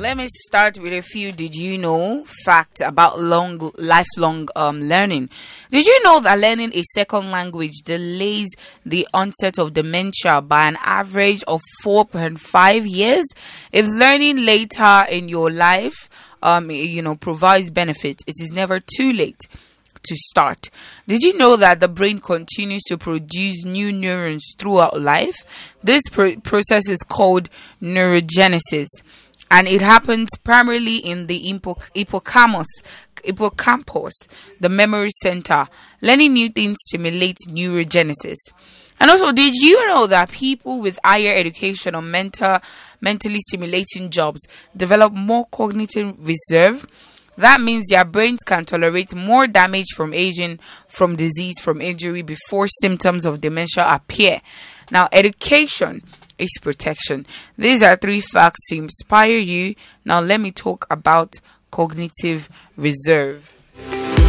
Let me start with a few did you know facts about lifelong learning. Did you know that learning a second language delays the onset of dementia by an average of 4.5 years? If learning later in your life provides benefits, it is never too late to start. Did you know that the brain continues to produce new neurons throughout life? This process is called neurogenesis, and it happens primarily in the hippocampus, the memory center. Learning new things stimulates neurogenesis. And also, did you know that people with higher education or mentally stimulating jobs develop more cognitive reserve? That means their brains can tolerate more damage from aging, from disease, from injury before symptoms of dementia appear. Now, education is protection. These are 3 facts to inspire you. Now, let me talk about cognitive reserve.